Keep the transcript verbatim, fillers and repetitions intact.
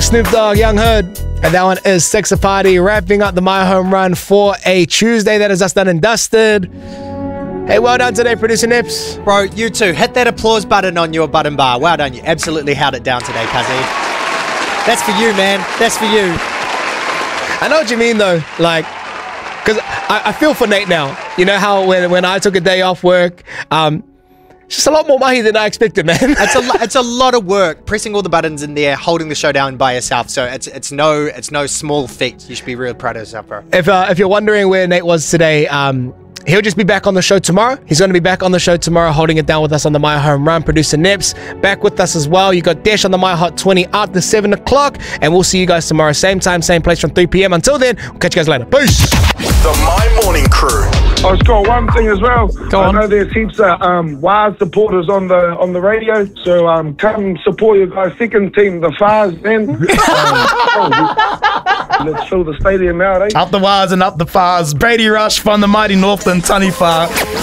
Snoop Dogg, Young Hood. And that one is Sexa Party, wrapping up the My Home Run for a Tuesday. That is us done and dusted. Hey, well done today, Producer Nips. Bro, you too. Hit that applause button on your button bar. Well done. You absolutely held it down today, Cuzzy. That's for you, man. That's for you. I know what you mean, though. Like, because I, I feel for Nate now. You know how when, when I took a day off work, um, it's just a lot more money than I expected, man. It's a it's a lot of work pressing all the buttons in there, holding the show down by yourself. So it's it's no it's no small feat. You should be real proud of yourself, bro. If uh, if you're wondering where Nate was today, um, he'll just be back on the show tomorrow. He's going to be back on the show tomorrow, holding it down with us on the My Home Run. Producer Nips back with us as well. You got Dash on the My Hot twenty out to seven o'clock, and we'll see you guys tomorrow, same time, same place from three p.m. Until then, we'll catch you guys later. Peace. The My Morning Crew. I've got one thing as well. Go on. I know there's heaps of um, W A S supporters on the on the radio, so um, come support your guys' second team, the Fars, then. um, oh, let's fill the stadium out, eh? Up the Wires and up the Fars. Brady Rush from the mighty Northland Taniwha.